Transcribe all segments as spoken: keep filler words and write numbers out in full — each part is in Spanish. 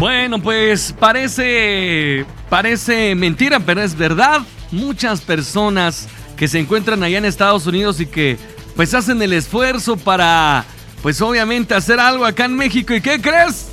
Bueno, pues parece, parece mentira, pero es verdad. Muchas personas que se encuentran allá en Estados Unidos y que pues hacen el esfuerzo para, pues obviamente hacer algo acá en México. ¿Y qué crees?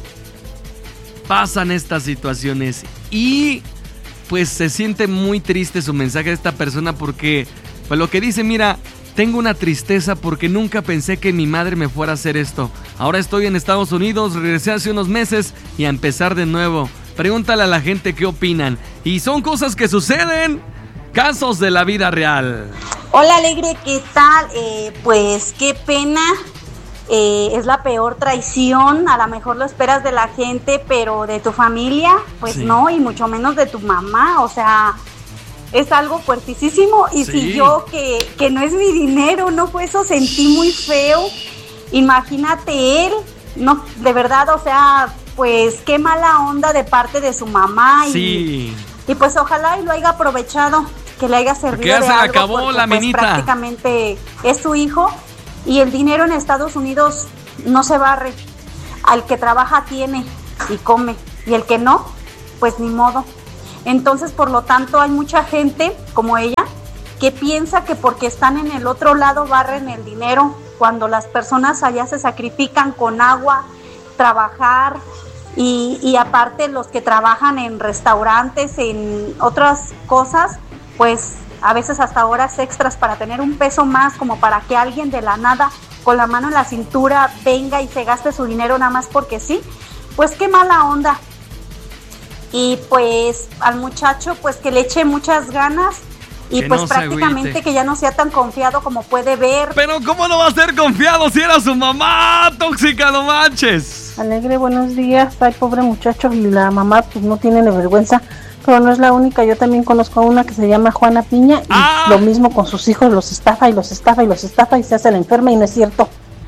Pasan estas situaciones y pues se siente muy triste su mensaje de esta persona porque pues lo que dice, mira, tengo una tristeza porque nunca pensé que mi madre me fuera a hacer esto. Ahora estoy en Estados Unidos, regresé hace unos meses y a empezar de nuevo. Pregúntale a la gente qué opinan. Y son cosas que suceden, casos de la vida real. Hola Alegre, ¿qué tal? Eh, pues qué pena, eh, es la peor traición. A lo mejor lo esperas de la gente, pero de tu familia, pues sí. No, y mucho menos de tu mamá, o sea... Es algo fuertísimo y sí. Si yo que, que no es mi dinero, no fue eso, sentí muy feo. Imagínate él, no, de verdad, o sea, pues qué mala onda de parte de su mamá y, sí. y pues ojalá y lo haya aprovechado, que le haya servido ya de se algo, acabó porque, la pues, minita. prácticamente es su hijo y el dinero en Estados Unidos no se barre. Al que trabaja tiene y come y el que no, pues ni modo. Entonces, por lo tanto, hay mucha gente como ella que piensa que porque están en el otro lado barren el dinero, cuando las personas allá se sacrifican con agua, trabajar y, y aparte los que trabajan en restaurantes, en otras cosas, pues a veces hasta horas extras para tener un peso más, como para que alguien de la nada con la mano en la cintura venga y se gaste su dinero nada más porque sí, pues qué mala onda. Y pues al muchacho pues que le eche muchas ganas y que pues no prácticamente que ya no sea tan confiado como puede ver. Pero ¿cómo no va a ser confiado si era su mamá tóxica, no manches? Alegre, buenos días. Ay, pobre muchacho, y la mamá pues no tiene ni vergüenza, pero no es la única. Yo también conozco a una que se llama Juana Piña y ah. lo mismo con sus hijos, los estafa y los estafa y los estafa y se hace la enferma y no es cierto.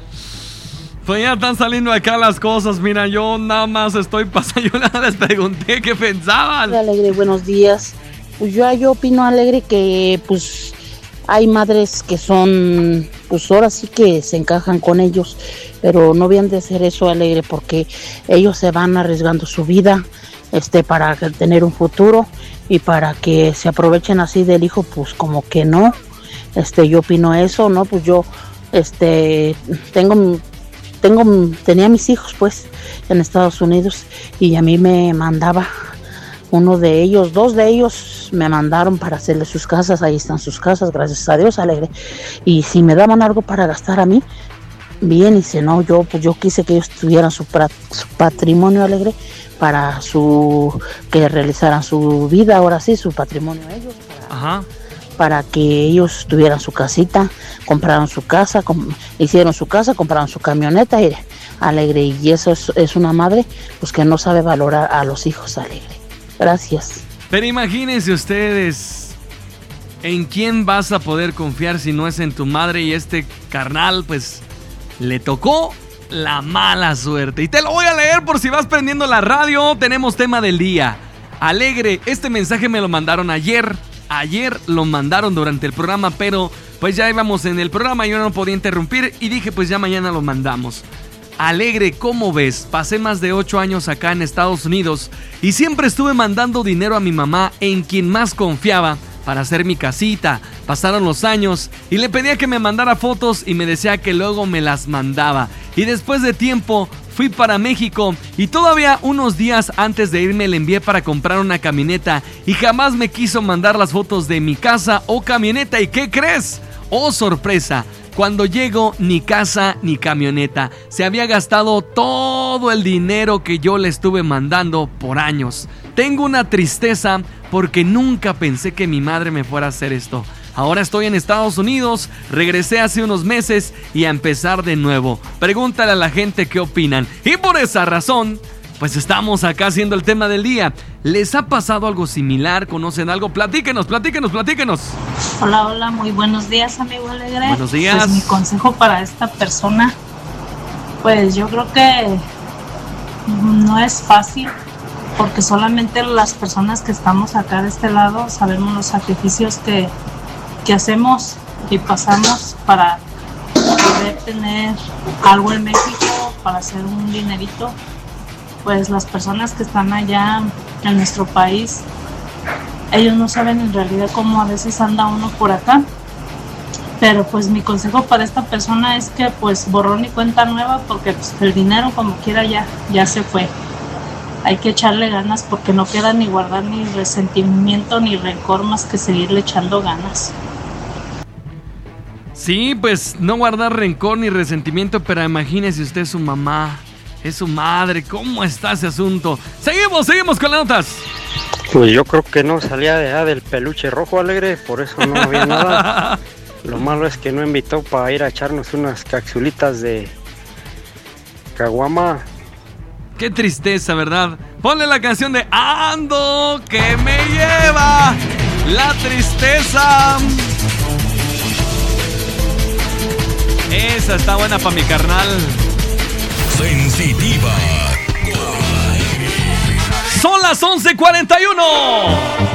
Pues ya están saliendo acá las cosas, mira, yo nada más estoy pasando, yo nada les pregunté qué pensaban. Hola, Alegre, buenos días. Pues yo, yo opino, Alegre, que pues hay madres que son, pues ahora sí que se encajan con ellos, pero no habían de hacer eso, Alegre, porque ellos se van arriesgando su vida este, para tener un futuro y para que se aprovechen así del hijo, pues como que no. Este, yo opino eso, ¿no? Pues yo este tengo... Tengo, tenía mis hijos pues en Estados Unidos y a mí me mandaba uno de ellos, dos de ellos me mandaron para hacerle sus casas, ahí están sus casas, gracias a Dios, Alegre. Y si me daban algo para gastar a mí, bien, y si no, yo pues yo quise que ellos tuvieran su, pra, su patrimonio, Alegre, para su que realizaran su vida, ahora sí, su patrimonio ellos. Para, Ajá. para que ellos tuvieran su casita, compraron su casa, com- hicieron su casa, compraron su camioneta, y Alegre, y eso es, es una madre pues que no sabe valorar a los hijos, Alegre. Gracias. Pero imagínense ustedes, ¿en quién vas a poder confiar si no es en tu madre? Y este carnal pues le tocó la mala suerte. Y te lo voy a leer por si vas prendiendo la radio. Tenemos tema del día. Alegre, este mensaje me lo mandaron ayer. Ayer lo mandaron durante el programa, pero pues ya íbamos en el programa y yo no podía interrumpir y dije pues ya mañana lo mandamos. Alegre, ¿cómo ves? Pasé más de ocho años acá en Estados Unidos y siempre estuve mandando dinero a mi mamá, en quien más confiaba, para hacer mi casita. Pasaron los años y le pedía que me mandara fotos y me decía que luego me las mandaba. Y después de tiempo fui para México y todavía unos días antes de irme le envié para comprar una camioneta y jamás me quiso mandar las fotos de mi casa o camioneta. ¿Y qué crees? ¡Oh, sorpresa! Cuando llego, ni casa ni camioneta. Se había gastado todo el dinero que yo le estuve mandando por años. Tengo una tristeza porque nunca pensé que mi madre me fuera a hacer esto. Ahora estoy en Estados Unidos, regresé hace unos meses y a empezar de nuevo. Pregúntale a la gente qué opinan. Y por esa razón, pues estamos acá haciendo el tema del día. ¿Les ha pasado algo similar? ¿Conocen algo? Platíquenos, platíquenos, platíquenos. Hola, hola, muy buenos días, amigo Alegre. Buenos días. Pues mi consejo para esta persona, pues yo creo que no es fácil, porque solamente las personas que estamos acá de este lado sabemos los sacrificios que, que hacemos y pasamos para poder tener algo en México, para hacer un dinerito. pues las personas que están allá en nuestro país, ellos no saben en realidad cómo a veces anda uno por acá. Pero pues mi consejo para esta persona es que pues borrón y cuenta nueva, porque pues el dinero como quiera ya, ya se fue. Hay que echarle ganas porque no queda ni guardar ni resentimiento ni rencor, más que seguirle echando ganas. Sí, pues no guardar rencor ni resentimiento, pero imagínese usted, es su mamá, es su madre, ¿cómo está ese asunto? Seguimos, seguimos con las notas. Pues yo creo que no salía de allá del peluche rojo, Alegre, por eso no había nada. Lo malo es que no invitó para ir a echarnos unas capsulitas de caguama. Qué tristeza, ¿verdad? Ponle la canción de Ando, que me lleva la tristeza. Esa está buena para mi carnal. Sensitiva. Son las once cuarenta y uno.